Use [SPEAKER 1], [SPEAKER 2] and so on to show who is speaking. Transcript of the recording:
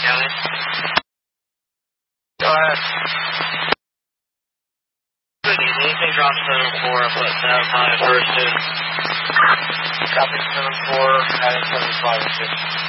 [SPEAKER 1] County.
[SPEAKER 2] Go ahead.
[SPEAKER 1] Good evening. Anything drop 7-4, I put that on my first two.
[SPEAKER 2] Copy 7-4, adding 75 and 6.